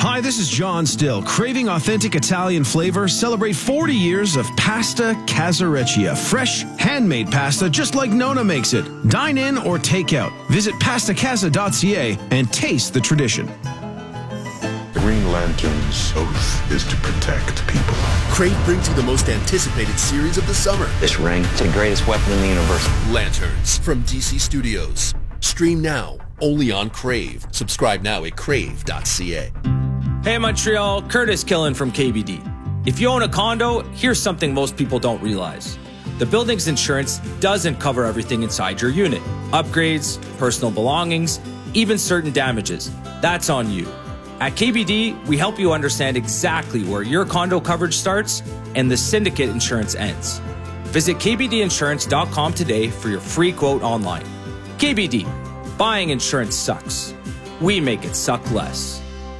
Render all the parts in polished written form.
Hi, this is John Still. Craving authentic Italian flavor? Celebrate 40 years of Pasta Casareccia. Fresh, handmade pasta just like Nona makes it. Dine in or take out. Visit pastacasa.ca and taste the tradition. The Green Lantern's oath is to protect people. Crave brings you the most anticipated series of the summer. This ring, it's the greatest weapon in the universe. Lanterns from DC Studios. Stream now, only on Crave. Subscribe now at crave.ca. Hey Montreal, Curtis Killen from KBD. If you own a condo, here's something most people don't realize. The building's insurance doesn't cover everything inside your unit. Upgrades, personal belongings, even certain damages. That's on you. At KBD, we help you understand exactly where your condo coverage starts and the syndicate insurance ends. Visit kbdinsurance.com today for your free quote online. KBD, buying insurance sucks. We make it suck less.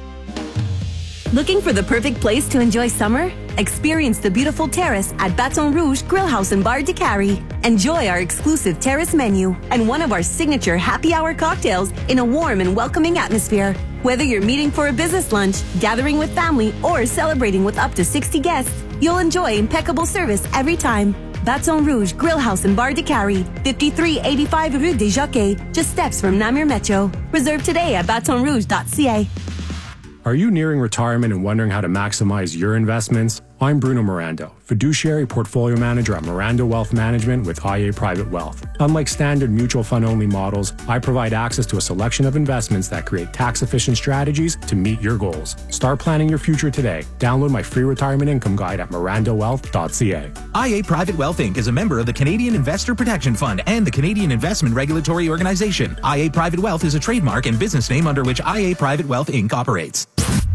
Looking for the perfect place to enjoy summer? Experience the beautiful terrace at Baton Rouge Grill House and Bar de Cary. Enjoy our exclusive terrace menu and one of our signature happy hour cocktails in a warm and welcoming atmosphere. Whether you're meeting for a business lunch, gathering with family, or celebrating with up to 60 guests, you'll enjoy impeccable service every time. Baton Rouge Grill House and Bar de Cary, 5385 Rue des Jockeys, just steps from Namur Metro. Reserve today at batonrouge.ca. Are you nearing retirement and wondering how to maximize your investments? I'm Bruno Mirando, fiduciary portfolio manager at Mirando Wealth Management with IA Private Wealth. Unlike standard mutual fund-only models, I provide access to a selection of investments that create tax-efficient strategies to meet your goals. Start planning your future today. Download my free retirement income guide at mirandowealth.ca. IA Private Wealth Inc. is a member of the Canadian Investor Protection Fund and the Canadian Investment Regulatory Organization. IA Private Wealth is a trademark and business name under which IA Private Wealth Inc. operates.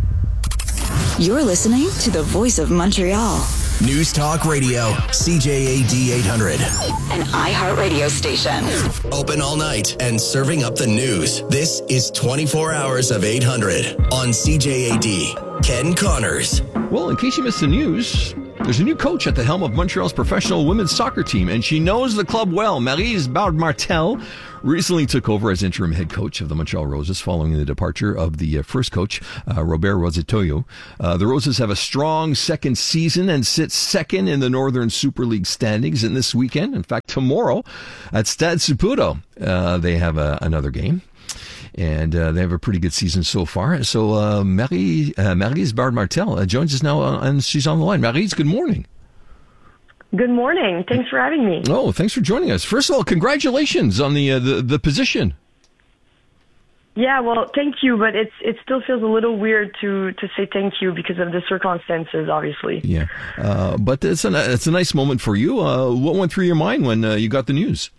You're listening to the Voice of Montreal. News Talk Radio, CJAD 800. An iHeartRadio station. Open all night and serving up the news. This is 24 hours of 800 on CJAD. Ken Connors. Well, in case you missed the news, there's a new coach at the helm of Montreal's professional women's soccer team, and she knows the club well. Maryse Bard-Martel recently took over as interim head coach of the Montreal Roses following the departure of the first coach, Robert Rositoyo. The Roses have a strong second season and sit second in the Northern Super League standings. And this weekend, in fact, tomorrow at Stade Saputo, they have another game. And they have a pretty good season so far. So Maryse Bard-Martel joins us now, and she's on the line. Maryse, good morning. Good morning. Thanks for having me. Oh, thanks for joining us. First of all, congratulations on the position. Yeah, well, thank you, but it still feels a little weird to say thank you because of the circumstances, obviously. Yeah, but it's a nice moment for you. What went through your mind when you got the news?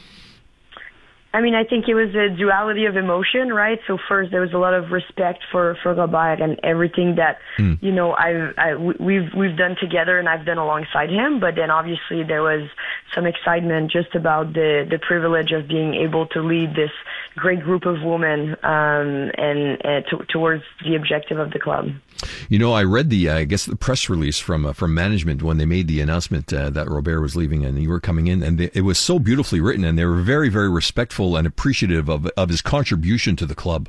I mean, I think it was a duality of emotion, right? So first, there was a lot of respect for Robert and everything that you know we've done together and I've done alongside him. But then obviously there was some excitement just about the privilege of being able to lead this great group of women towards the objective of the club. You know, I read the press release from management when they made the announcement that Robert was leaving and you were coming in, and it was so beautifully written, and they were very, very respectful and appreciative of his contribution to the club.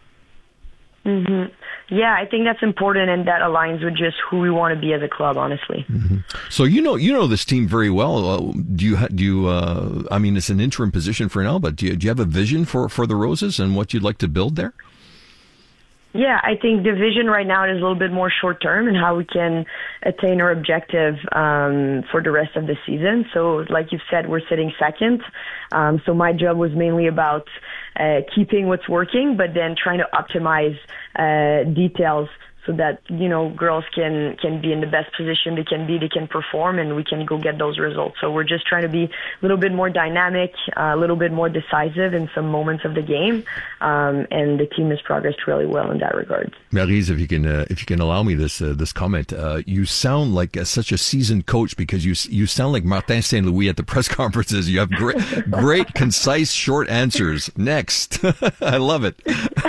Mm-hmm. Yeah, I think that's important, and that aligns with just who we want to be as a club, honestly. Mm-hmm. So you know this team very well. Do you? I mean, it's an interim position for now, but do you have a vision for the Roses and what you'd like to build there? Yeah, I think the vision right now is a little bit more short term and how we can attain our objective for the rest of the season. So like you've said, we're sitting second. So my job was mainly about keeping what's working, but then trying to optimize details so that, you know, girls can be in the best position they can perform, and we can go get those results. So we're just trying to be a little bit more dynamic, a little bit more decisive in some moments of the game, and the team has progressed really well in that regard. Maryse, if you can allow me this comment, you sound like such a seasoned coach because you sound like Martin St. Louis at the press conferences. You have great concise, short answers. Next, I love it.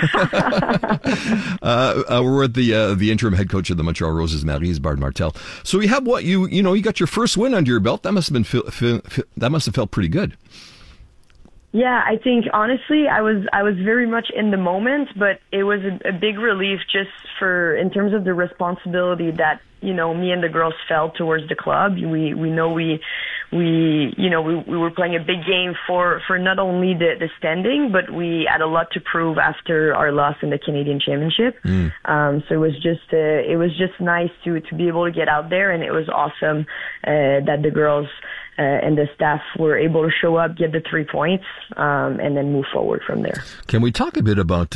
We're at the interim head coach of the Montreal Roses, Maryse Bard-Martel. So we have you got your first win under your belt. That must have felt pretty good. Yeah, I think honestly, I was very much in the moment, but it was a big relief just in terms of the responsibility that, you know, me and the girls felt towards the club. We know we were playing a big game for not only the standing, but we had a lot to prove after our loss in the Canadian Championship. So it was just nice to be able to get out there, and it was awesome that the girls and the staff were able to show up, get the 3 points, and then move forward from there. Can we talk a bit about,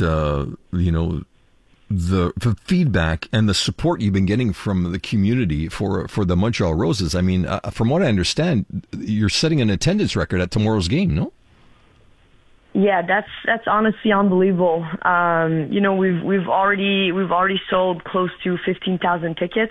the feedback and the support you've been getting from the community for the Montreal Roses? I mean, from what I understand, you're setting an attendance record at tomorrow's game, no? Yeah, that's honestly unbelievable. We've already sold close to 15,000 tickets.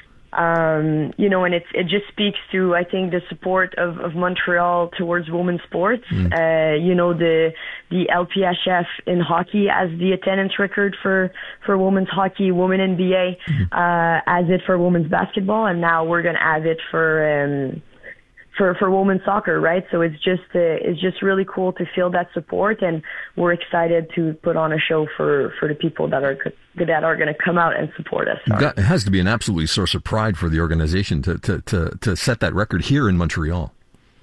And it just speaks to, I think, the support of Montreal towards women's sports. The LPHF in hockey has the attendance record for women's hockey, women NBA, as it for women's basketball, and now we're going to have it for women's soccer, right? So it's just really cool to feel that support, and we're excited to put on a show for the people that are going to come out and support us. It has to be an absolutely source of pride for the organization to set that record here in Montreal.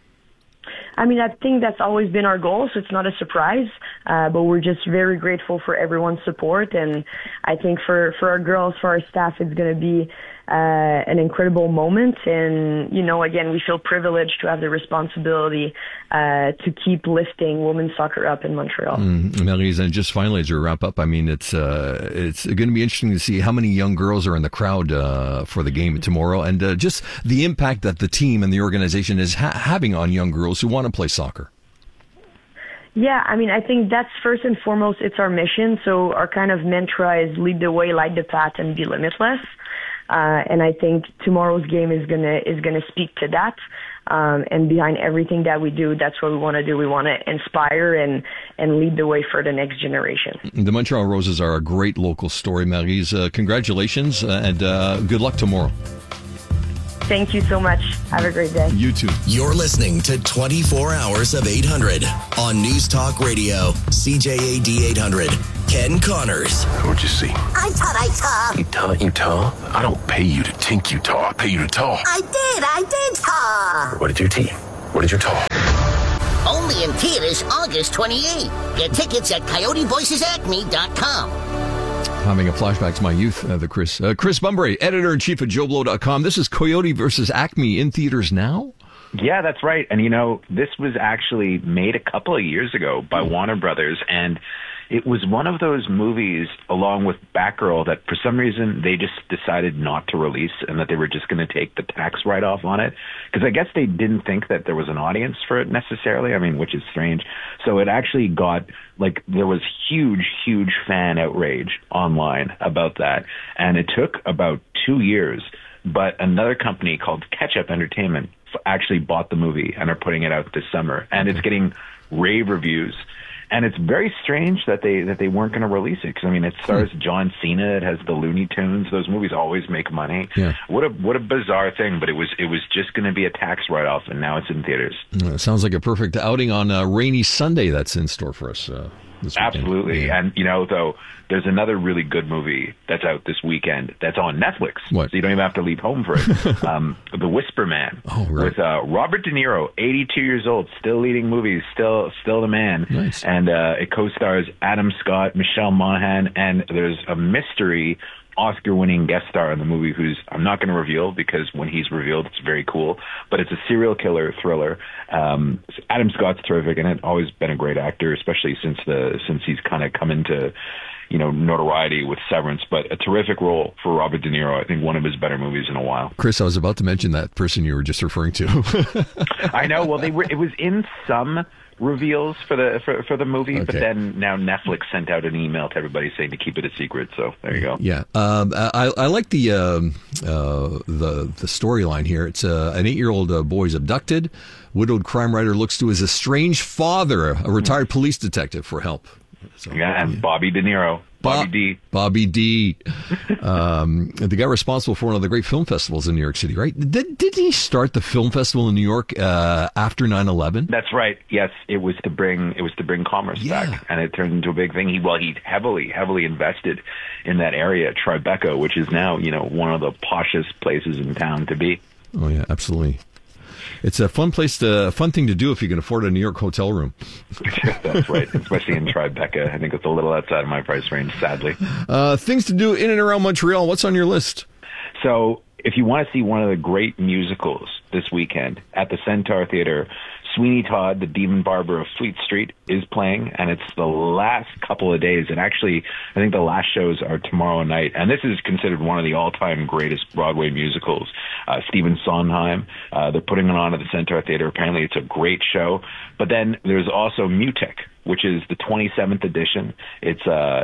I mean, I think that's always been our goal, so it's not a surprise, but we're just very grateful for everyone's support, and I think for our girls, for our staff, it's going to be an incredible moment, and, again, we feel privileged to have the responsibility to keep lifting women's soccer up in Montreal. Maryse, and just finally, as we wrap up, I mean, it's going to be interesting to see how many young girls are in the crowd for the game tomorrow, and just the impact that the team and the organization is having on young girls who want to play soccer. Yeah, I mean, I think that's first and foremost, it's our mission. So our kind of mantra is lead the way, light the path, and be limitless. And I think tomorrow's game is gonna speak to that. And behind everything that we do, that's what we want to do. We want to inspire and lead the way for the next generation. The Montreal Roses are a great local story, Maryse. Congratulations and good luck tomorrow. Thank you so much. Have a great day. You too. You're listening to 24 Hours of 800 on News Talk Radio, CJAD 800. Ken Connors. What'd you see? I thought. You tall? I don't pay you to think you tall. I pay you to talk. I did talk. What did you tee? What did you talk? Only in theaters August 28th. Get tickets at coyotevoicesacme.com. Having a flashback to my youth, Chris Bumbray, editor-in-chief of JoBlo.com. This is Coyote versus Acme in theaters now? Yeah, that's right. And, this was actually made a couple of years ago by Warner Brothers, and it was one of those movies, along with Batgirl, that for some reason they just decided not to release and that they were just going to take the tax write-off on it. Because I guess they didn't think that there was an audience for it necessarily, which is strange. So it actually got, there was huge fan outrage online about that. And it took about 2 years, but another company called Ketchup Entertainment actually bought the movie and are putting it out this summer. And it's getting rave reviews. And it's very strange that they weren't going to release it, because it stars John Cena. It has the Looney Tunes. Those movies always make money. Yeah. What a bizarre thing! But it was just going to be a tax write-off, and now it's in theaters. Sounds like a perfect outing on a rainy Sunday that's in store for us. Absolutely. Yeah. And, though, there's another really good movie that's out this weekend that's on Netflix. What? So you don't even have to leave home for it. The Whisper Man. Oh, right. With Robert De Niro, 82 years old, still leading movies, still the man. Nice. And it co-stars Adam Scott, Michelle Monaghan, and there's a mystery Oscar-winning guest star in the movie who's I'm not going to reveal, because when he's revealed, it's very cool. But it's a serial killer thriller. Adam Scott's terrific, and it's always been a great actor, especially since he's kind of come into notoriety with Severance. But a terrific role for Robert De Niro. I think one of his better movies in a while. Chris, I was about to mention that person you were just referring to. I know. Well, it was in some reveals for the movie, okay. But then now Netflix sent out an email to everybody saying to keep it a secret. So there you go. Yeah, I like the storyline here. It's an 8-year-old boy is abducted. Widowed crime writer looks to his estranged father, a retired police detective, for help. So, yeah, and Bobby De Niro. Bobby D. The guy responsible for one of the great film festivals in New York City, right? Did he start the film festival in New York after 9/11? That's right. Yes, it was to bring commerce back, and it turned into a big thing. He heavily invested in that area, Tribeca, which is now one of the poshest places in town to be. Oh yeah, absolutely. It's a fun thing to do if you can afford a New York hotel room. That's right, especially in Tribeca. I think it's a little outside of my price range, sadly. Things to do in and around Montreal. What's on your list? So, if you want to see one of the great musicals this weekend at the Centaur Theatre, Sweeney Todd, the Demon Barber of Fleet Street, is playing, and it's the last couple of days. And actually, I think the last shows are tomorrow night. And this is considered one of the all-time greatest Broadway musicals. Stephen Sondheim, they're putting it on at the Centaur Theatre. Apparently, it's a great show. But then there's also Mutech, which is the 27th edition. It's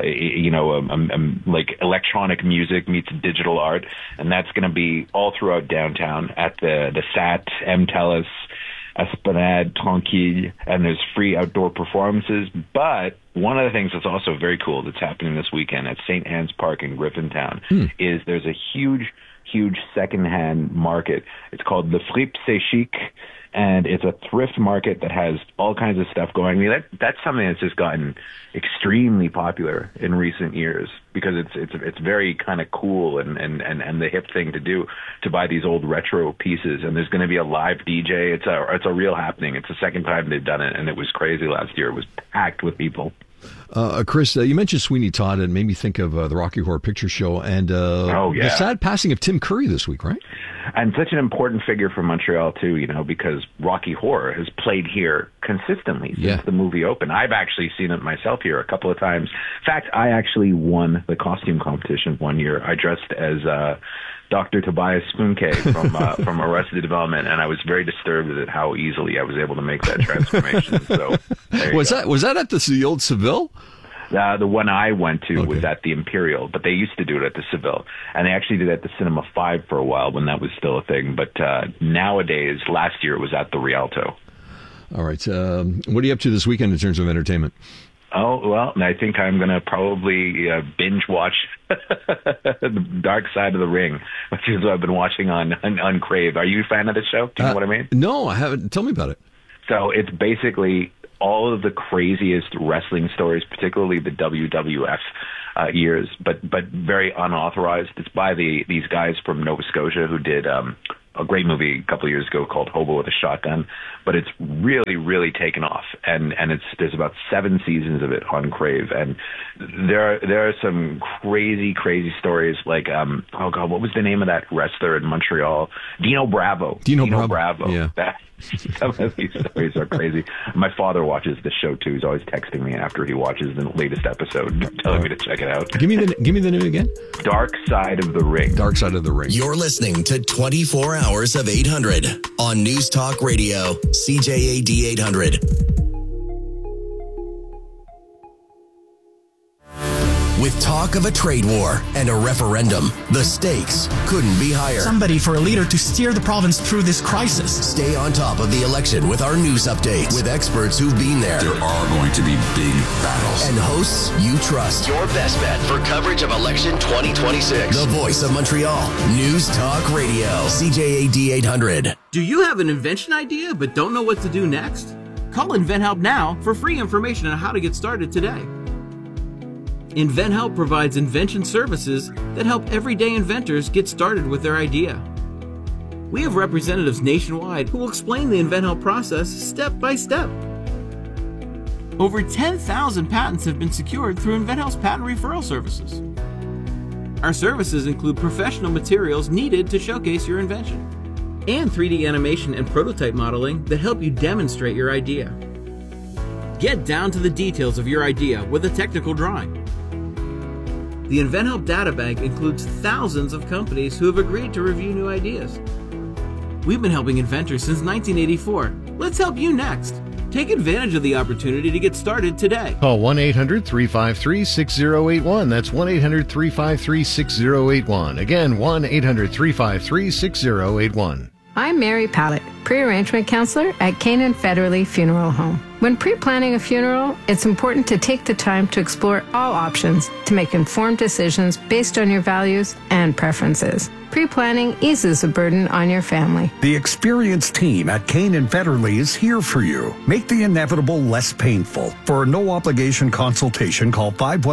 like electronic music meets digital art, and that's going to be all throughout downtown at the SAT, MTELUS, Esplanade, Tranquille, and there's free outdoor performances. But one of the things that's also very cool that's happening this weekend at St. Anne's Park in Griffintown is there's a huge secondhand market. It's called the Fripe C'est Chic, and it's a thrift market that has all kinds of stuff going. I mean, that's something that's just gotten extremely popular in recent years because it's very kind of cool and the hip thing to do, to buy these old retro pieces. And there's going to be a live DJ. It's a real happening. It's the second time they've done it, and it was crazy last year. It was packed with people. Chris, you mentioned Sweeney Todd, and made me think of the Rocky Horror Picture Show and the sad passing of Tim Curry this week, right? And such an important figure for Montreal, too, because Rocky Horror has played here consistently since the movie opened. I've actually seen it myself here a couple of times. In fact, I actually won the costume competition one year. I dressed as Dr. Tobias Funke from Arrested Development, and I was very disturbed at how easily I was able to make that transformation. So was that at the old Seville? The one I went to was at the Imperial, but they used to do it at the Seville. And they actually did it at the Cinema 5 for a while when that was still a thing. But nowadays, last year, it was at the Rialto. All right. What are you up to this weekend in terms of entertainment? Oh, well, I think I'm going to probably binge watch The Dark Side of the Ring, which is what I've been watching on Crave. Are you a fan of the show? Do you know what I mean? No, I haven't. Tell me about it. So it's basically all of the craziest wrestling stories, particularly the WWF years, but very unauthorized. It's by these guys from Nova Scotia who did a great movie a couple of years ago called Hobo with a Shotgun, but it's really, really taken off, and there's about 7 seasons of it on Crave, and there are some crazy stories like oh god, what was the name of that wrestler in Montreal? Dino Bravo. Dino Bravo. Yeah. Some of these stories are crazy. My father watches the show too. He's always texting me after he watches the latest episode, telling me to check it out. Give me the name again. Dark Side of the Ring. Dark Side of the Ring. You're listening to 24 Hours of 800 on News Talk Radio, CJAD 800. With talk of a trade war and a referendum, the stakes couldn't be higher. Somebody for a leader to steer the province through this crisis. Stay on top of the election with our news updates with experts who've been there. There are going to be big battles. And hosts you trust. Your best bet for coverage of election 2026. The voice of Montreal. News Talk Radio. CJAD 800. Do you have an invention idea but don't know what to do next? Call InventHelp now for free information on how to get started today. InventHelp provides invention services that help everyday inventors get started with their idea. We have representatives nationwide who will explain the InventHelp process step by step. Over 10,000 patents have been secured through InventHelp's patent referral services. Our services include professional materials needed to showcase your invention, and 3D animation and prototype modeling that help you demonstrate your idea. Get down to the details of your idea with a technical drawing. The InventHelp Databank includes thousands of companies who have agreed to review new ideas. We've been helping inventors since 1984. Let's help you next. Take advantage of the opportunity to get started today. Call 1-800-353-6081. That's 1-800-353-6081. Again, 1-800-353-6081. I'm Mary Pallett, pre-arrangement counselor at Canaan Federally Funeral Home. When pre-planning a funeral, it's important to take the time to explore all options to make informed decisions based on your values and preferences. Pre-planning eases the burden on your family. The experienced team at Kane and Federley is here for you. Make the inevitable less painful. For a no-obligation consultation, call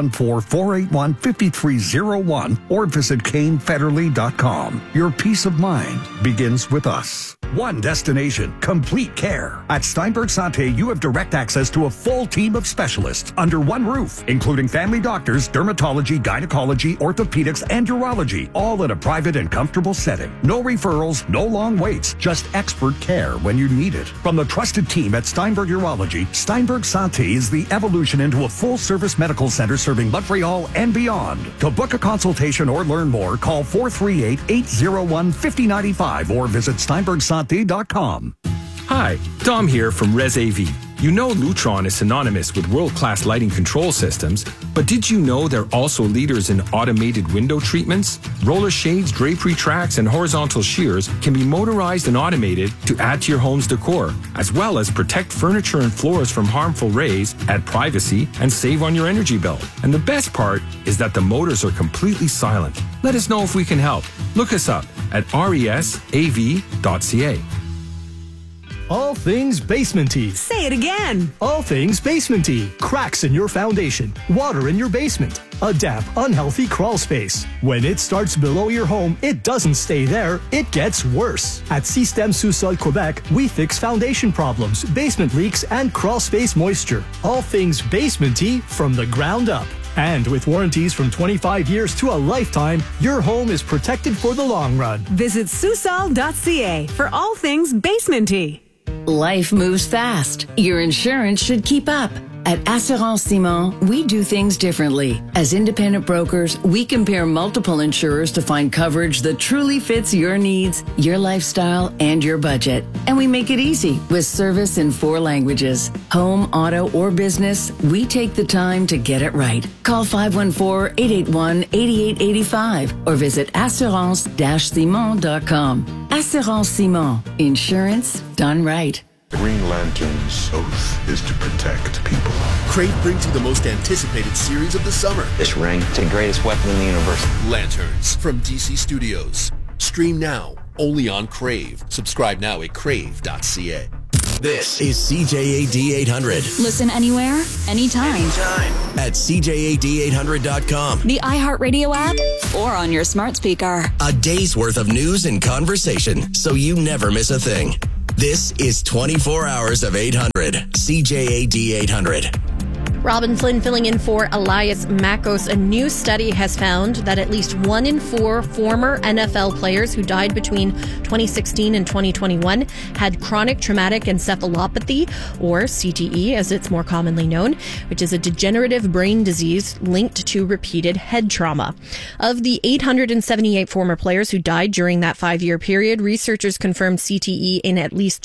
514-481-5301 or visit KaneFederley.com. Your peace of mind begins with us. One destination, complete care. At Steinberg Santé, you have direct access to a full team of specialists under one roof, including family doctors, dermatology, gynecology, orthopedics, and urology, all in a private and comfortable setting. No referrals, no long waits, just expert care when you need it. From the trusted team at Steinberg Urology, Steinberg Santé is the evolution into a full-service medical center serving Montreal and beyond. To book a consultation or learn more, call 438-801-5095 or visit SteinbergSanté.com. Hi, Dom here from Res AV. You know Lutron is synonymous with world-class lighting control systems, but did you know they're also leaders in automated window treatments? Roller shades, drapery tracks, and horizontal shears can be motorized and automated to add to your home's decor, as well as protect furniture and floors from harmful rays, add privacy, and save on your energy bill. And the best part is that the motors are completely silent. Let us know if we can help. Look us up at resav.ca. All things basement-y. Say it again. All things basement-y. Cracks in your foundation. Water in your basement. A damp, unhealthy crawl space. When it starts below your home, it doesn't stay there. It gets worse. At Système Sous-Sol Quebec, we fix foundation problems, basement leaks, and crawl space moisture. All things basement-y from the ground up. And with warranties from 25 years to a lifetime, your home is protected for the long run. Visit Sousol.ca for all things basement-y. Life moves fast. Your insurance should keep up. At Assurance Simon, we do things differently. As independent brokers, we compare multiple insurers to find coverage that truly fits your needs, your lifestyle, and your budget. And we make it easy with service in 4 languages. Home, auto, or business, we take the time to get it right. Call 514-881-8885 or visit assurance-simon.com. Assurance Simon. Insurance done right. The Green Lantern's oath is to protect people. Crave brings you the most anticipated series of the summer. This ring, it's the greatest weapon in the universe. Lanterns from DC Studios. Stream now, only on Crave. Subscribe now at crave.ca. This is CJAD 800. Listen anywhere, anytime. At CJAD800.com. The iHeartRadio app or on your smart speaker. A day's worth of news and conversation so you never miss a thing. This is 24 hours of 800. CJAD 800. Robin Flynn filling in for Elias Makos. A new study has found that at least 1 in 4 former NFL players who died between 2016 and 2021 had chronic traumatic encephalopathy, or CTE as it's more commonly known, which is a degenerative brain disease linked to repeated head trauma. Of the 878 former players who died during that 5-year period, researchers confirmed CTE in at least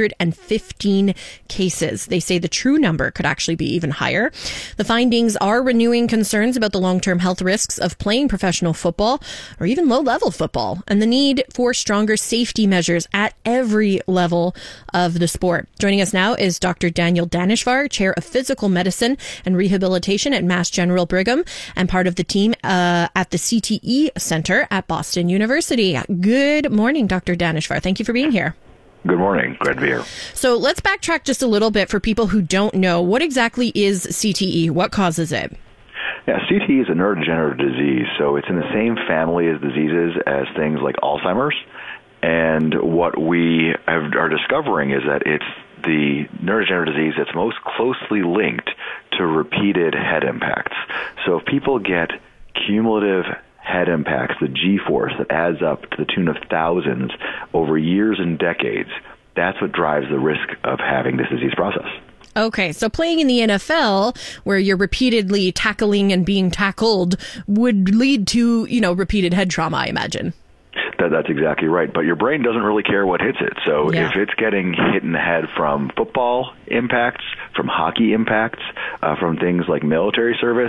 215 cases. They say the true number could actually be even higher. The findings are renewing concerns about the long-term health risks of playing professional football or even low-level football and the need for stronger safety measures at every level of the sport. Joining us now is Dr. Daniel Daneshvar, Chair of Physical Medicine and Rehabilitation at Mass General Brigham and part of the team at the CTE Center at Boston University. Good morning, Dr. Daneshvar. Thank you for being here. Good morning. Glad to be here. So let's backtrack just a little bit for people who don't know. What exactly is CTE? What causes it? Yeah, CTE is a neurodegenerative disease, so it's in the same family as diseases as things like Alzheimer's. And what we are discovering is that it's the neurodegenerative disease that's most closely linked to repeated head impacts. So if people get cumulative head impacts, the G-force that adds up to the tune of thousands over years and decades, that's what drives the risk of having this disease process. Okay, so playing in the NFL, where you're repeatedly tackling and being tackled, would lead to, repeated head trauma, I imagine. That's exactly right. But your brain doesn't really care what hits it. So if it's getting hit in the head from football impacts, from hockey impacts, from things like military service,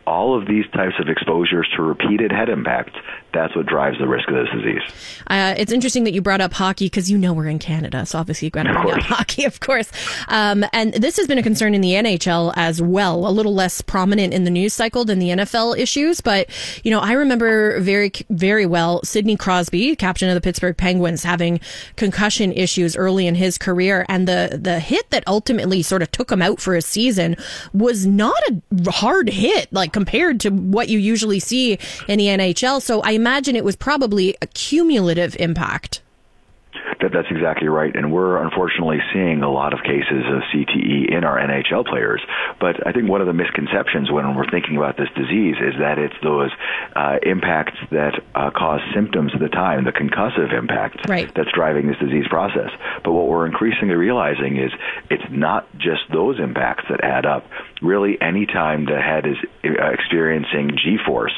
all of these types of exposures to repeated head impacts, that's what drives the risk of this disease. It's interesting that you brought up hockey because we're in Canada, so obviously you've got to bring up hockey, of course. And this has been a concern in the NHL as well, a little less prominent in the news cycle than the NFL issues. But, I remember very, very well Sidney Crosby, captain of the Pittsburgh Penguins, having concussion issues early in his career. And the hit that ultimately sort of took him out for a season was not a hard hit, like compared to what you usually see in the NHL. So I imagine it was probably a cumulative impact. That's exactly right. And we're unfortunately seeing a lot of cases of CTE in our NHL players. But I think one of the misconceptions when we're thinking about this disease is that it's those impacts that cause symptoms at the time, the concussive impact that's driving this disease process. But what we're increasingly realizing is it's not just those impacts that add up. Really, any time the head is experiencing G-force,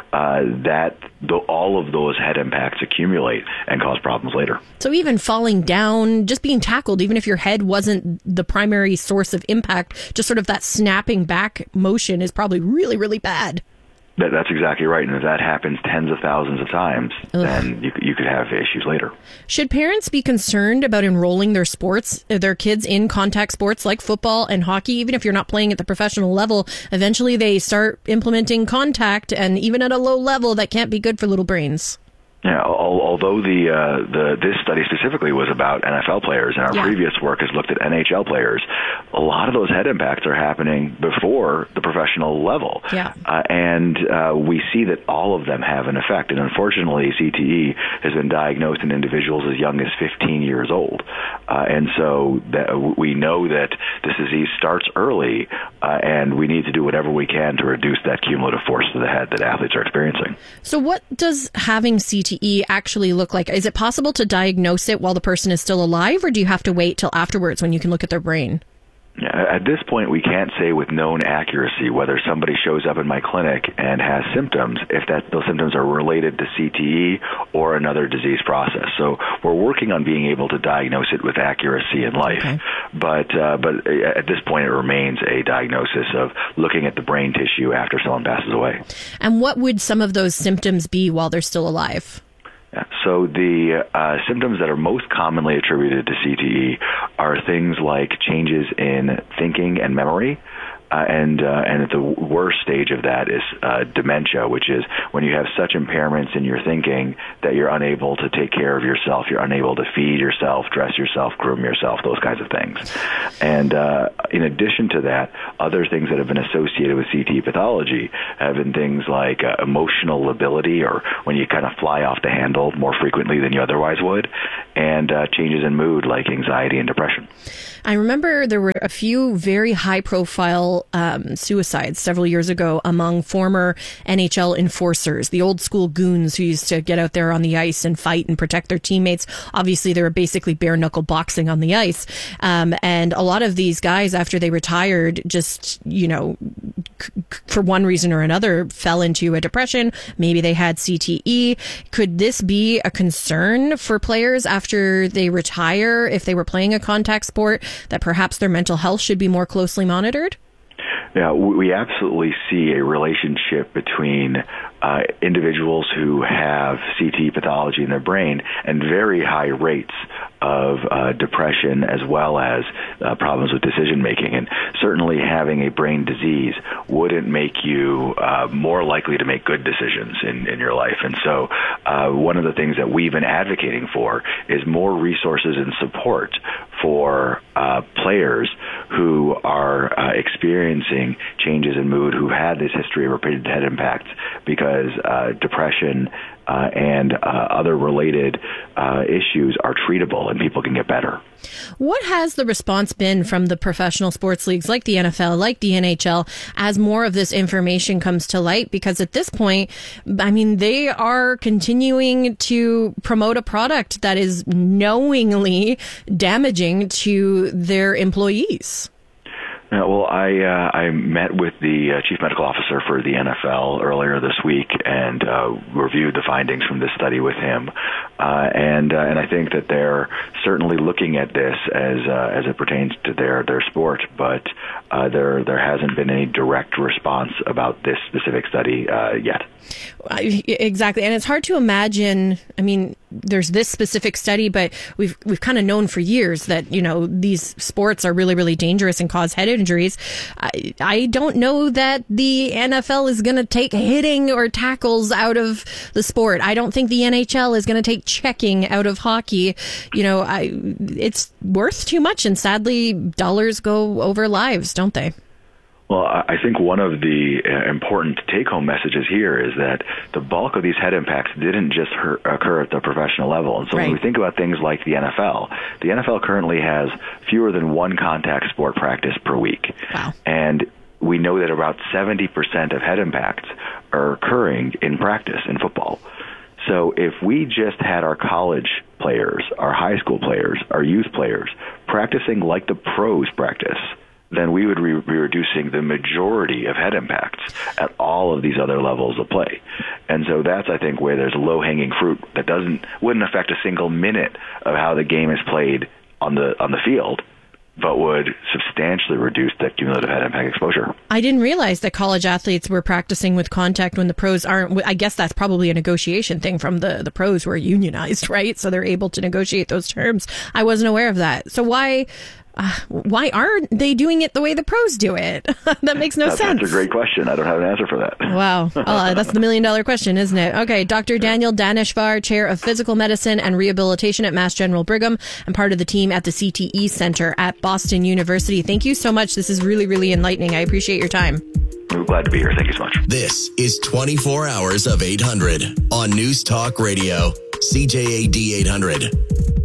all of those head impacts accumulate and cause problems later. So even falling down, just being tackled, even if your head wasn't the primary source of impact, just sort of that snapping back motion is probably really, really bad. That's exactly right. And if that happens tens of thousands of times, then you could have issues later. Should parents be concerned about enrolling their kids in contact sports like football and hockey? Even if you're not playing at the professional level, eventually they start implementing contact, and even at a low level, that can't be good for little brains. Yeah, although this study specifically was about NFL players, and our previous work has looked at NHL players, a lot of those head impacts are happening before the professional level. Yeah. And we see that all of them have an effect. And unfortunately, CTE has been diagnosed in individuals as young as 15 years old. And so we know that this disease starts early, and we need to do whatever we can to reduce that cumulative force to the head that athletes are experiencing. So what does having CTE actually look like? Is it possible to diagnose it while the person is still alive, or do you have to wait till afterwards when you can look at their brain? At this point, we can't say with known accuracy whether somebody shows up in my clinic and has symptoms, if those symptoms are related to CTE or another disease process. So we're working on being able to diagnose it with accuracy in life. Okay. But at this point, it remains a diagnosis of looking at the brain tissue after someone passes away. And what would some of those symptoms be while they're still alive? So the symptoms that are most commonly attributed to CTE are things like changes in thinking and memory. And at the worst stage of that is dementia, which is when you have such impairments in your thinking that you're unable to take care of yourself, you're unable to feed yourself, dress yourself, groom yourself, those kinds of things. And in addition to that, other things that have been associated with CTE pathology have been things like emotional lability, or when you kind of fly off the handle more frequently than you otherwise would, and changes in mood like anxiety and depression. I remember there were a few very high-profile suicides several years ago among former NHL enforcers, the old-school goons who used to get out there on the ice and fight and protect their teammates. Obviously, they were basically bare-knuckle boxing on the ice. And a lot of these guys, after they retired, just, for one reason or another, fell into a depression. Maybe they had CTE. Could this be a concern for players after they retire, if they were playing a contact sport, that perhaps their mental health should be more closely monitored? Yeah, we absolutely see a relationship between individuals who have CTE pathology in their brain and very high rates of depression, as well as problems with decision making. And certainly having a brain disease wouldn't make you more likely to make good decisions in your life. And so one of the things that we've been advocating for is more resources and support for players who are experiencing changes in mood, who've had this history of repeated head impacts, because depression and other related issues are treatable and people can get better. What has the response been from the professional sports leagues like the NFL, like the NHL, as more of this information comes to light? Because at this point, they are continuing to promote a product that is knowingly damaging to their employees. Well, I met with the chief medical officer for the NFL earlier this week and reviewed the findings from this study with him. And I think that they're certainly looking at this as it pertains to their sport, but there hasn't been any direct response about this specific study yet. Exactly, and it's hard to imagine. I mean, there's this specific study, but we've kind of known for years that these sports are really, really dangerous and cause head injuries. I don't know that the NFL is going to take hitting or tackles out of the sport. I don't think the NHL is going to take checking out of hockey. It's worth too much, and sadly, dollars go over lives, don't they? Well, I think one of the important take-home messages here is that the bulk of these head impacts didn't just occur at the professional level. And so when we think about things like the NFL currently has fewer than one contact sport practice per week. Wow. And we know that about 70% of head impacts are occurring in practice in football. So if we just had our college players, our high school players, our youth players practicing like the pros practice, then we would be reducing the majority of head impacts at all of these other levels of play. And so that's, I think, where there's low-hanging fruit that wouldn't affect a single minute of how the game is played on the field, but would substantially reduce the cumulative head impact exposure. I didn't realize that college athletes were practicing with contact when the pros aren't. I guess that's probably a negotiation thing from the pros who are unionized, right? So they're able to negotiate those terms. I wasn't aware of that. So why aren't they doing it the way the pros do it? That makes no sense. That's a great question. I don't have an answer for that. Wow. That's the $1 million question, isn't it? Okay. Dr. Daniel Daneshvar, Chair of Physical Medicine and Rehabilitation at Mass General Brigham and part of the team at the CTE Center at Boston University. Thank you so much. This is really, really enlightening. I appreciate your time. I'm glad to be here. Thank you so much. This is 24 Hours of 800 on News Talk Radio, CJAD 800.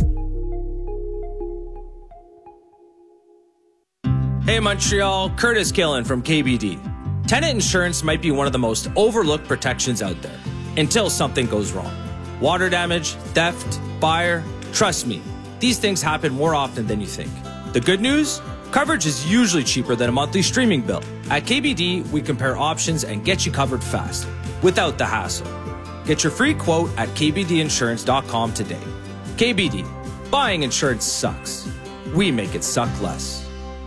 Hey Montreal, Curtis Killen from KBD. Tenant insurance might be one of the most overlooked protections out there until something goes wrong. Water damage, theft, fire. Trust me, these things happen more often than you think. The good news? Coverage is usually cheaper than a monthly streaming bill. At KBD, we compare options and get you covered fast, without the hassle. Get your free quote at kbdinsurance.com today. KBD, buying insurance sucks. We make it suck less.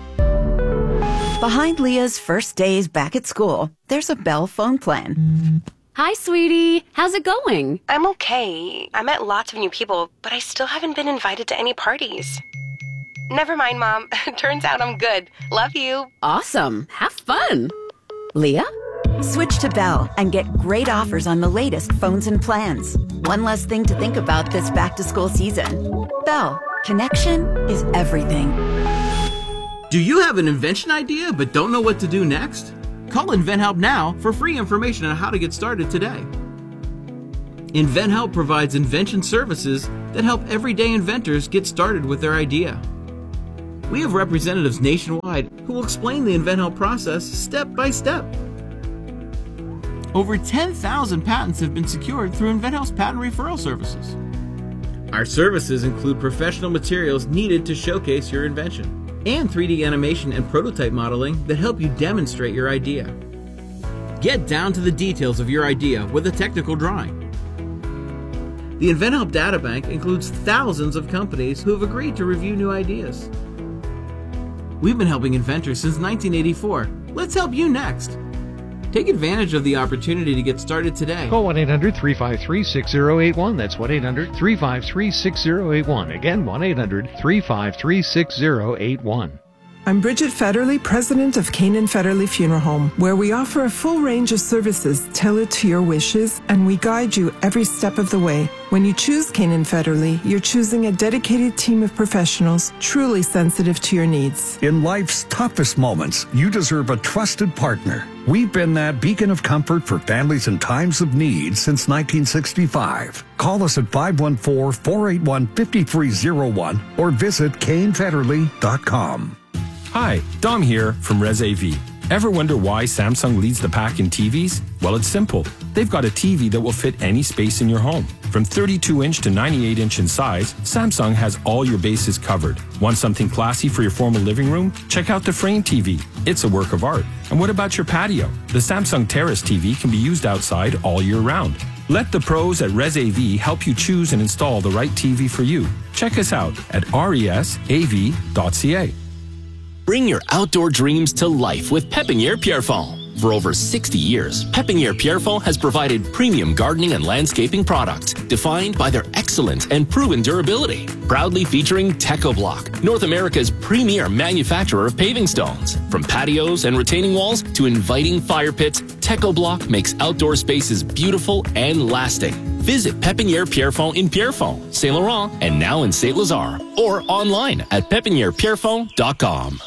Behind Leah's first days back at school, there's a Bell phone plan. Hi, sweetie. How's it going? I'm okay. I met lots of new people, but I still haven't been invited to any parties. Never mind, Mom. Turns out I'm good. Love you. Awesome. Have fun. Leah? Switch to Bell and get great offers on the latest phones and plans. One less thing to think about this back-to-school season. Bell, connection is everything. Do you have an invention idea but don't know what to do next? Call InventHelp now for free information on how to get started today. InventHelp provides invention services that help everyday inventors get started with their idea. We have representatives nationwide who will explain the InventHelp process step by step. Over 10,000 patents have been secured through InventHelp's patent referral services. Our services include professional materials needed to showcase your invention, and 3D animation and prototype modeling that help you demonstrate your idea. Get down to the details of your idea with a technical drawing. The InventHelp Databank includes thousands of companies who have agreed to review new ideas. We've been helping inventors since 1984. Let's help you next. Take advantage of the opportunity to get started today. Call 1-800-353-6081. That's 1-800-353-6081. Again, 1-800-353-6081. I'm Bridget Federley, president of Canaan Federley Funeral Home, where we offer a full range of services tailored to your wishes, and we guide you every step of the way. When you choose Canaan Federley, you're choosing a dedicated team of professionals truly sensitive to your needs. In life's toughest moments, you deserve a trusted partner. We've been that beacon of comfort for families in times of need since 1965. Call us at 514-481-5301 or visit CaneFederley.com. Hi, Dom here from Res AV. Ever wonder why Samsung leads the pack in TVs? Well, it's simple. They've got a TV that will fit any space in your home. From 32-inch to 98-inch in size, Samsung has all your bases covered. Want something classy for your formal living room? Check out the Frame TV. It's a work of art. And what about your patio? The Samsung Terrace TV can be used outside all year round. Let the pros at ResAV help you choose and install the right TV for you. Check us out at resav.ca. Bring your outdoor dreams to life with Pépinière Pierrefonds. For over 60 years, Pépinière Pierrefonds has provided premium gardening and landscaping products defined by their excellent and proven durability. Proudly featuring TechoBlock, North America's premier manufacturer of paving stones. From patios and retaining walls to inviting fire pits, TechoBlock makes outdoor spaces beautiful and lasting. Visit Pépinière Pierrefonds in Pierrefonds, Saint Laurent, and now in Saint Lazare, or online at pépinièrepierrefonds.com.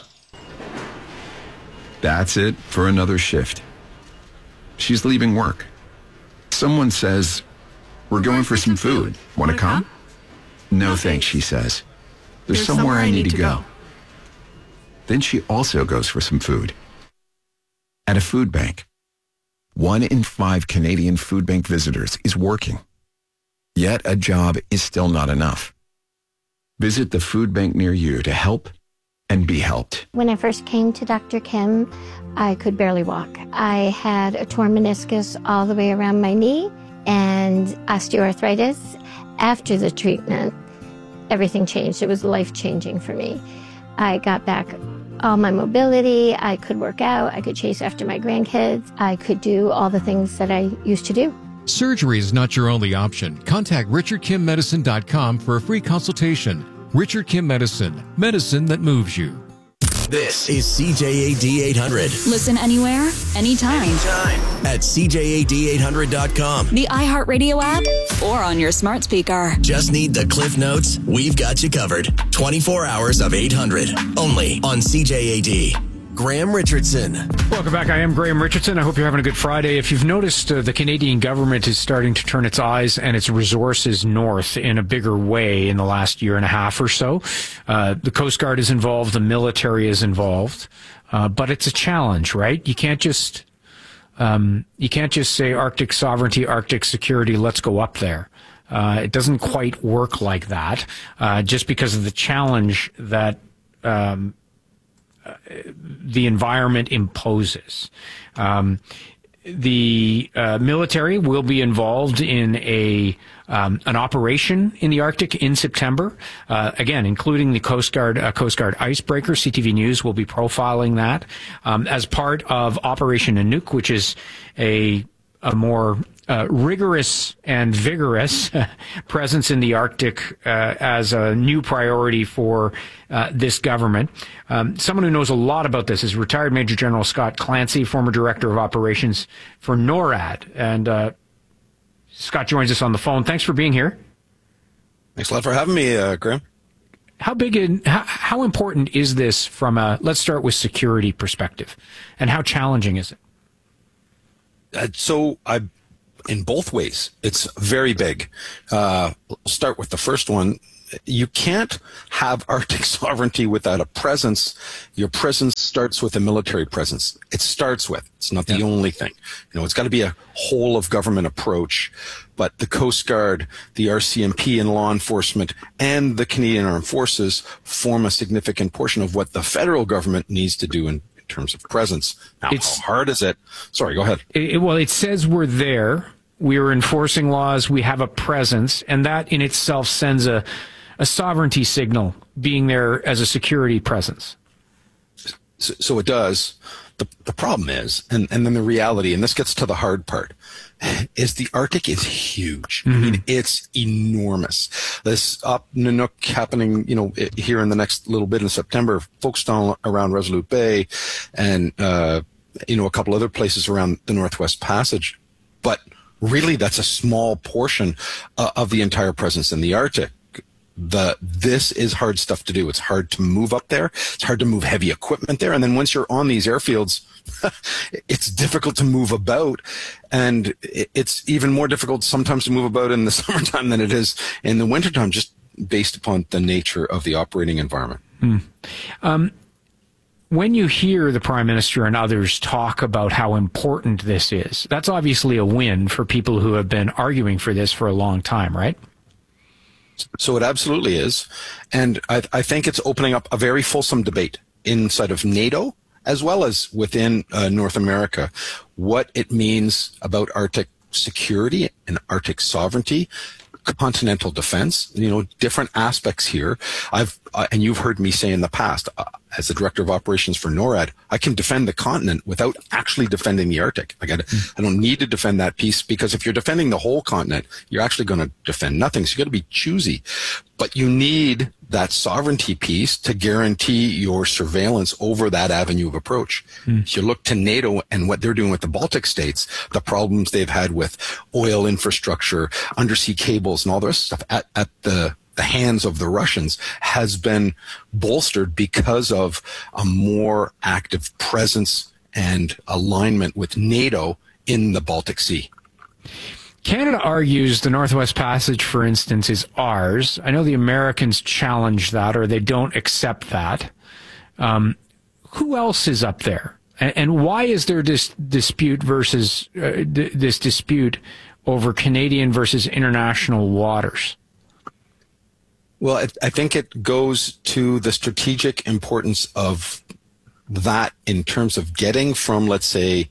That's it for another shift. She's leaving work. Someone says, "We're going for some food. Want to come?" "No, thanks," she says. There's somewhere I need to go. Then she also goes for some food. At a food bank. 1 in 5 Canadian food bank visitors is working. Yet a job is still not enough. Visit the food bank near you to help and be helped. When I first came to Dr. Kim, I could barely walk. I had a torn meniscus all the way around my knee and osteoarthritis. After the treatment, everything changed. It was life-changing for me. I got back all my mobility. I could work out. I could chase after my grandkids. I could do all the things that I used to do. Surgery is not your only option. Contact RichardKimMedicine.com for a free consultation. Richard Kim Medicine, medicine that moves you. This is CJAD 800. Listen anywhere, anytime. At CJAD800.com. The iHeartRadio app or on your smart speaker. Just need the Cliff Notes. We've got you covered. 24 hours of 800. Only on CJAD. Graham Richardson. Welcome back. I am Graham Richardson. I hope you're having a good Friday. If you've noticed, the Canadian government is starting to turn its eyes and its resources north in a bigger way in the last year and a half or so. The Coast Guard is involved. The military is involved. But it's a challenge, right? You can't just say Arctic sovereignty, Arctic security, let's go up there. It doesn't quite work like that, just because of the challenge that, the environment imposes. The military will be involved in an operation in the Arctic in September, again, including the Coast Guard icebreaker. CTV News will be profiling that as part of Operation Nanook, which is a more rigorous and vigorous presence in the Arctic as a new priority for this government. Someone who knows a lot about this is retired Major General Scott Clancy, former Director of Operations for NORAD. And Scott joins us on the phone. Thanks for being here. Thanks a lot for having me, Graham. How important is this from a, let's start with security perspective, and how challenging is it? In both ways, it's very big. We'll start with the first one. You can't have Arctic sovereignty without a presence. Your presence starts with a military presence. It's not the only thing. It's got to be a whole of government approach. But the Coast Guard, the RCMP and law enforcement, and the Canadian Armed Forces form a significant portion of what the federal government needs to do in terms of presence. Now, how hard is it? Sorry, go ahead. It says we're there. We are enforcing laws. We have a presence. And that in itself sends a sovereignty signal, being there as a security presence. So it does. The problem is, and then the reality, and this gets to the hard part, is the Arctic is huge. Mm-hmm. I mean, it's enormous. This up Nanook happening, here in the next little bit in September, Folkestone around Resolute Bay, and, a couple other places around the Northwest Passage. But really, that's a small portion of the entire presence in the Arctic. This is hard stuff to do. It's hard to move up there. It's hard to move heavy equipment there. And then once you're on these airfields, it's difficult to move about. And it's even more difficult sometimes to move about in the summertime than it is in the wintertime, just based upon the nature of the operating environment. When you hear the Prime Minister and others talk about how important this is, that's obviously a win for people who have been arguing for this for a long time, right? So it absolutely is. And I think it's opening up a very fulsome debate inside of NATO as well as within North America, what it means about Arctic security and Arctic sovereignty, continental defense, different aspects here. And you've heard me say in the past, as the director of operations for NORAD, I can defend the continent without actually defending the Arctic. I don't need to defend that piece, because if you're defending the whole continent, you're actually going to defend nothing. So you got to be choosy. But you need that sovereignty piece to guarantee your surveillance over that avenue of approach. If you look to NATO and what they're doing with the Baltic states, the problems they've had with oil infrastructure, undersea cables, and all the rest of stuff at the hands of the Russians has been bolstered because of a more active presence and alignment with NATO in the Baltic Sea. Canada argues the Northwest Passage, for instance, is ours. I know the Americans challenge that, or they don't accept that. Who else is up there? And why is there this dispute versus this dispute over Canadian versus international waters? Well, I think it goes to the strategic importance of that in terms of getting from, let's say,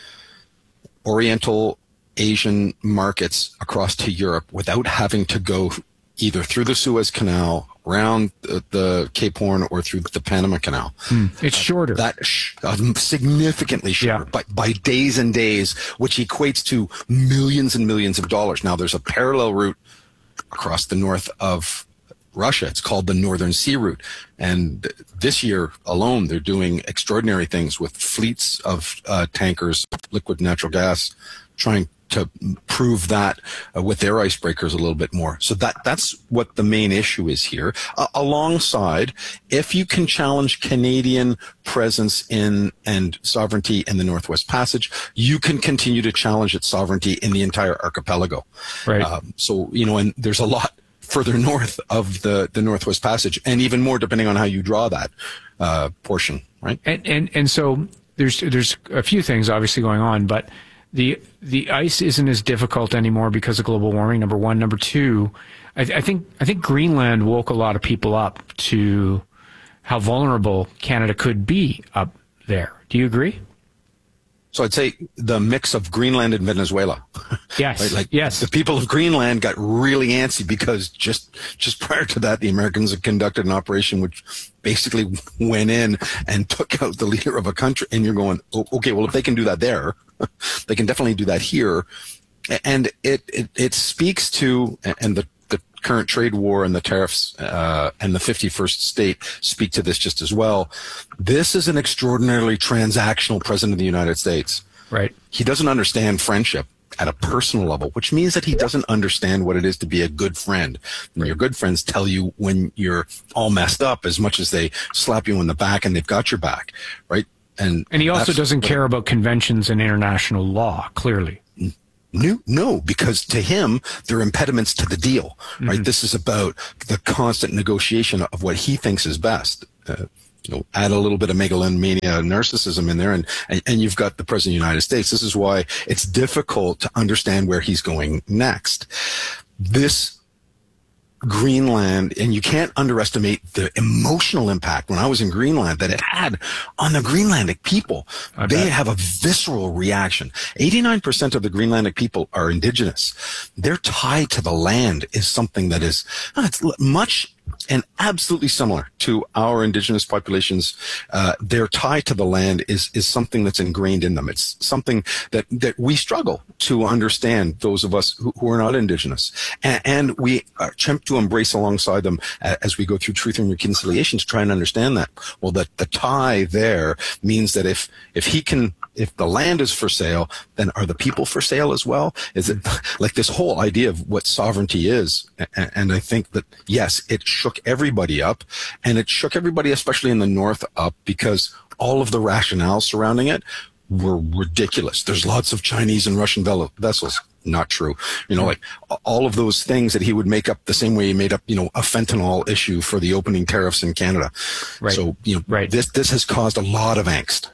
Oriental Asian markets across to Europe without having to go either through the Suez Canal, around the Cape Horn, or through the Panama Canal. It's shorter. Significantly shorter, by days and days, which equates to millions and millions of dollars. Now, there's a parallel route across the north of Russia. It's called the Northern Sea Route. And this year alone, they're doing extraordinary things with fleets of tankers, liquid natural gas, trying to prove that with their icebreakers a little bit more. So that's what the main issue is here. Alongside, if you can challenge Canadian presence in and sovereignty in the Northwest Passage, you can continue to challenge its sovereignty in the entire archipelago. Right. And there's a lot further north of the Northwest Passage, and even more depending on how you draw that portion, right? And so there's a few things obviously going on, but the ice isn't as difficult anymore because of global warming, number one. Number two, I think Greenland woke a lot of people up to how vulnerable Canada could be up there. Do you agree? So I'd say the mix of Greenland and Venezuela. Yes. Right? Yes. The people of Greenland got really antsy because just prior to that, the Americans had conducted an operation which basically went in and took out the leader of a country. And you're going, okay, well, if they can do that there, they can definitely do that here. And it speaks to, and the current trade war and the tariffs and the 51st state speak to this just as well. This is an extraordinarily transactional president of the United States. Right. He doesn't understand friendship at a personal level, which means that he doesn't understand what it is to be a good friend. And your good friends tell you when you're all messed up as much as they slap you in the back and they've got your back, right? And he also doesn't care about conventions and international law, clearly. No, because to him, they're impediments to the deal, right? Mm-hmm. This is about the constant negotiation of what he thinks is best. Add a little bit of megalomania, narcissism in there, and you've got the President of the United States. This is why it's difficult to understand where he's going next. This Greenland, and you can't underestimate the emotional impact when I was in Greenland that it had on the Greenlandic people. They have a visceral reaction. 89% of the Greenlandic people are indigenous. Their tie to the land is something that is it's much and absolutely similar to our indigenous populations. Their tie to the land is something that's ingrained in them. It's something that we struggle to understand, those of us who are not indigenous. And we attempt to embrace alongside them as we go through Truth and Reconciliation to try and understand that. Well, the tie there means that if the land is for sale, then are the people for sale as well? Is it like this whole idea of what sovereignty is? And I think that, yes, it shook everybody up, and it shook everybody, especially in the North, up because all of the rationales surrounding it were ridiculous. There's lots of Chinese and Russian vessels. Not true. Like all of those things that he would make up the same way he made up, a fentanyl issue for the opening tariffs in Canada. Right. So, this has caused a lot of angst.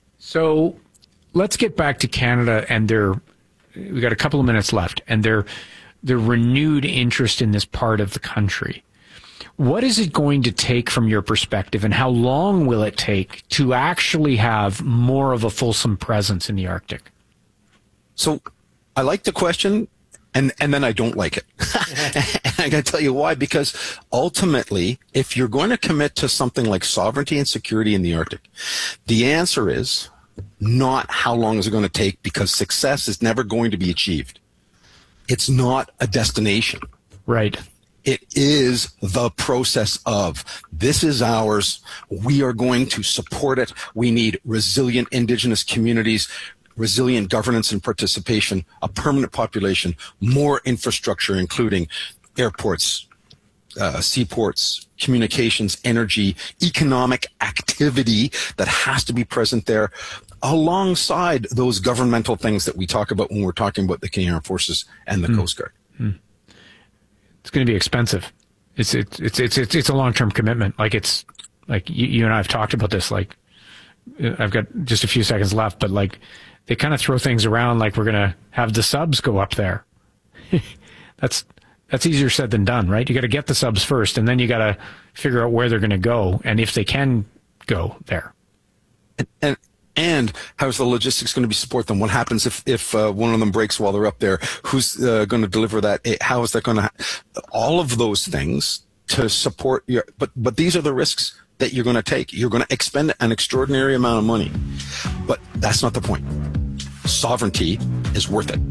So let's get back to Canada and we got a couple of minutes left, and their renewed interest in this part of the country. What is it going to take from your perspective, and how long will it take to actually have more of a fulsome presence in the Arctic? So I like the question, and then I don't like it. And I got to tell you why, because ultimately, if you're going to commit to something like sovereignty and security in the Arctic, the answer is not how long is it going to take, because success is never going to be achieved. It's not a destination. Right. It is the process of, this is ours. We are going to support it. We need resilient Indigenous communities, resilient governance and participation, a permanent population, more infrastructure, including airports, seaports, communications, energy, economic activity that has to be present there, alongside those governmental things that we talk about when we're talking about the Canadian Armed Forces and the Coast Guard. It's going to be expensive. It's a long-term commitment. Like, it's like you and I have talked about this. Like, I've got just a few seconds left, but like, they kind of throw things around like we're going to have the subs go up there. That's easier said than done, right? You got to get the subs first, and then you got to figure out where they're going to go and if they can go there. And how's the logistics going to be support them? What happens if one of them breaks while they're up there? Who's going to deliver that? How is that going to? All of those things to support your. But these are the risks that you're going to take. You're going to expend an extraordinary amount of money, but that's not the point. Sovereignty is worth it.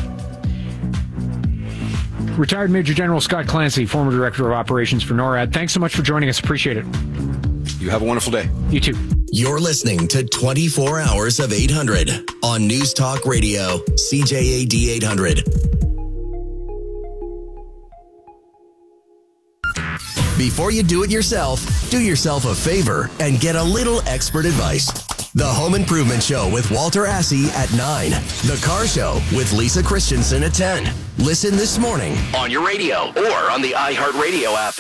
Retired Major General Scott Clancy, former Director of Operations for NORAD. Thanks so much for joining us. Appreciate it. You have a wonderful day. You too. You're listening to 24 Hours of 800 on News Talk Radio, CJAD 800. Before you do it yourself, do yourself a favor and get a little expert advice. The Home Improvement Show with Walter Assey at 9. The Car Show with Lisa Christensen at 10. Listen this morning on your radio or on the iHeartRadio app.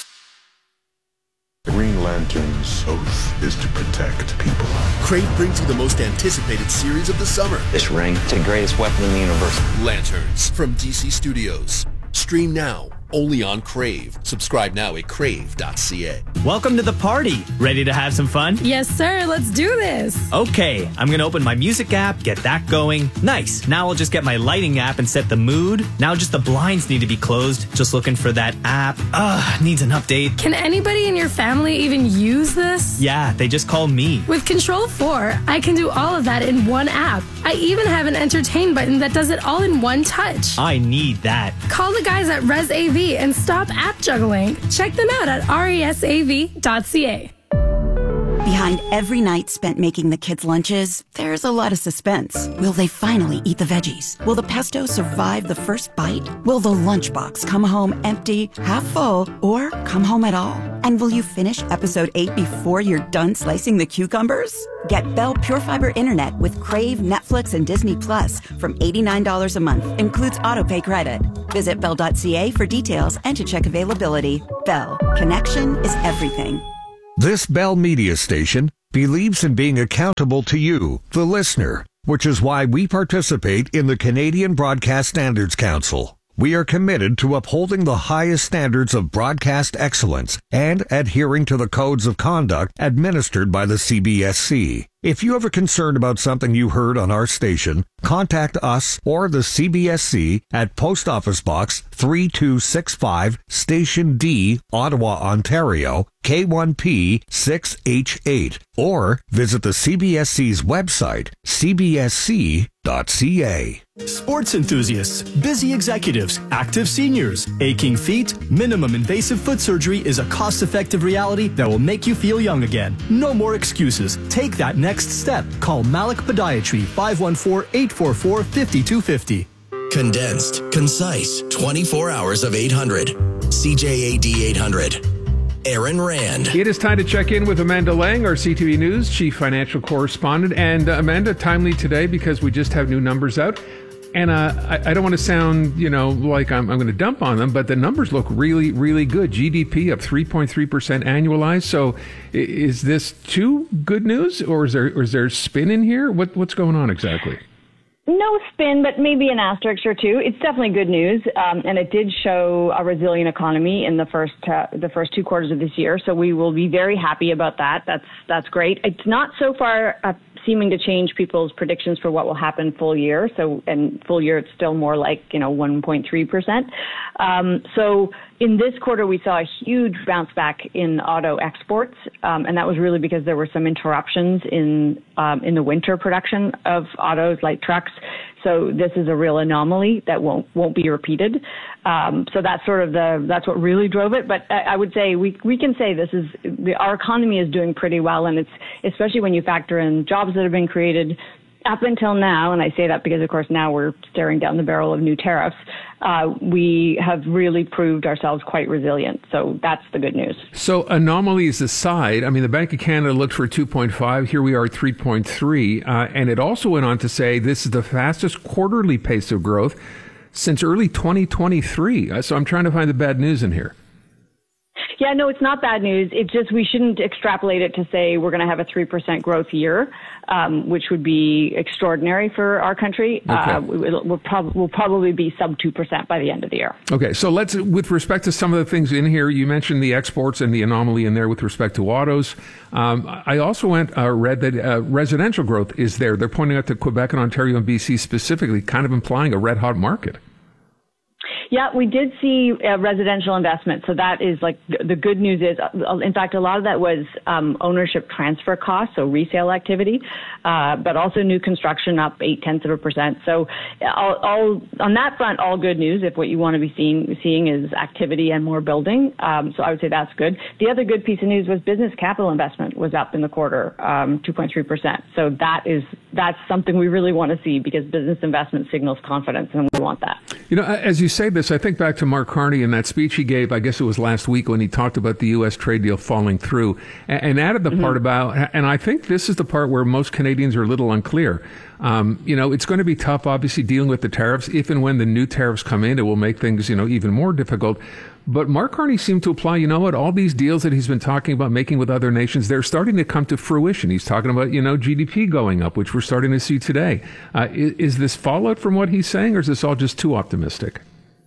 The Green Lantern's oath is to protect people. Crave brings you the most anticipated series of the summer. This ring, it's the greatest weapon in the universe. Lanterns from DC Studios. Stream now, only on Crave. Subscribe now at crave.ca. Welcome to the party. Ready to have some fun? Yes, sir. Let's do this. Okay, I'm going to open my music app, get that going. Nice. Now I'll just get my lighting app and set the mood. Now just the blinds need to be closed. Just looking for that app. Needs an update. Can anybody in your family even use this? Yeah, they just call me. With Control 4, I can do all of that in one app. I even have an entertain button that does it all in one touch. I need that. Call the guys at ResAV and stop app juggling. Check them out at resav.ca. Behind every night spent making the kids' lunches, there's a lot of suspense. Will they finally eat the veggies? Will the pesto survive the first bite? Will the lunchbox come home empty, half full, or come home at all? And will you finish episode 8 before you're done slicing the cucumbers? Get Bell Pure Fiber Internet with Crave, Netflix, and Disney Plus from $89 a month. Includes autopay credit. Visit Bell.ca for details and to check availability. Bell. Connection is everything. This Bell Media station believes in being accountable to you, the listener, which is why we participate in the Canadian Broadcast Standards Council. We are committed to upholding the highest standards of broadcast excellence and adhering to the codes of conduct administered by the CBSC. If you have a concern about something you heard on our station, contact us or the CBSC at Post Office Box 3265, Station D, Ottawa, Ontario, K1P 6H8, or visit the CBSC's website, cbsc.ca. Sports enthusiasts, busy executives, active seniors, aching feet, minimum invasive foot surgery is a cost-effective reality that will make you feel young again. No more excuses. Take that next step. Call Malik Podiatry 514-844-5250. Condensed, concise, 24 hours of 800. CJAD 800. Aaron Rand. It is time to check in with Amanda Lang, our CTV News Chief Financial Correspondent. And Amanda, timely today because we just have new numbers out. And I don't want to sound, like I'm going to dump on them, but the numbers look really, really good. GDP up 3.3% annualized. So is this too good news, or is there spin in here? What's going on exactly? No spin, but maybe an asterisk or two. It's definitely good news, and it did show a resilient economy in the first 2 quarters of this year. So we will be very happy about that. That's great. It's not so far seeming to change people's predictions for what will happen full year. So, and full year, it's still more like, 1.3%. So in this quarter, we saw a huge bounce back in auto exports. And that was really because there were some interruptions in the winter production of autos, like trucks. So this is a real anomaly that won't be repeated. So that's that's what really drove it. But I would say we can say our economy is doing pretty well, and it's especially when you factor in jobs that have been created up until now. And I say that because, of course, now we're staring down the barrel of new tariffs. We have really proved ourselves quite resilient. So that's the good news. So anomalies aside, I mean, the Bank of Canada looked for 2.5. Here we are at 3.3. And it also went on to say this is the fastest quarterly pace of growth since early 2023. So I'm trying to find the bad news in here. Yeah, no, it's not bad news. It's just we shouldn't extrapolate it to say we're going to have a 3% growth year, which would be extraordinary for our country. Okay. We'll probably be sub 2% by the end of the year. Okay, so with respect to some of the things in here, you mentioned the exports and the anomaly in there with respect to autos. I also read that residential growth is there. They're pointing out to Quebec and Ontario and BC specifically, kind of implying a red hot market. Yeah, we did see residential investment. So that is like the good news is, in fact, a lot of that was ownership transfer costs, so resale activity, but also new construction up 0.8%. So all on that front, all good news. If what you want to be seeing is activity and more building, so I would say that's good. The other good piece of news was business capital investment was up in the quarter, 2.3%. So that's something we really want to see because business investment signals confidence, and we want that. As you say this, I think back to Mark Carney and that speech he gave, I guess it was last week, when he talked about the U.S. trade deal falling through and added the part about, and I think this is the part where most Canadians are a little unclear. It's going to be tough, obviously, dealing with the tariffs. If and when the new tariffs come in, it will make things, even more difficult. But Mark Carney seemed to apply, all these deals that he's been talking about making with other nations, they're starting to come to fruition. He's talking about, GDP going up, which we're starting to see today. Is this fallout from what he's saying, or is this all just too optimistic?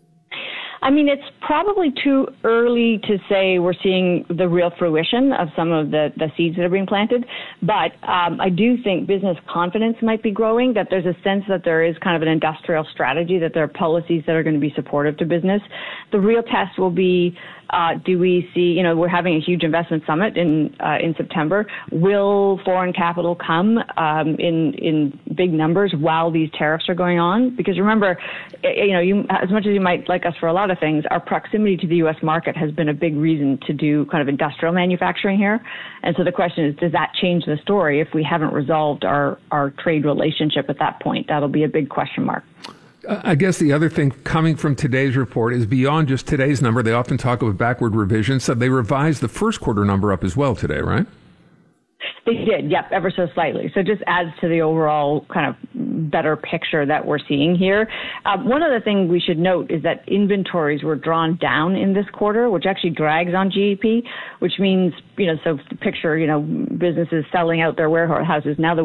I mean, it's probably too early to say we're seeing the real fruition of some of the seeds that are being planted. But I do think business confidence might be growing, that there's a sense that there is kind of an industrial strategy, that there are policies that are going to be supportive to business. The real test will be, do we see, we're having a huge investment summit in September. Will foreign capital come in big numbers while these tariffs are going on? Because remember, as much as you might like us for a lot of things, our proximity to the U.S. market has been a big reason to do kind of industrial manufacturing here. And so the question is, does that change the story if we haven't resolved our trade relationship at that point? That'll be a big question mark. I guess the other thing coming from today's report is beyond just today's number. They often talk about backward revisions. So they revised the first quarter number up as well today, right? They did, yep, ever so slightly. So it just adds to the overall kind of better picture that we're seeing here. One other thing we should note is that inventories were drawn down in this quarter, which actually drags on GDP, which means, so picture, businesses selling out their warehouses. Now the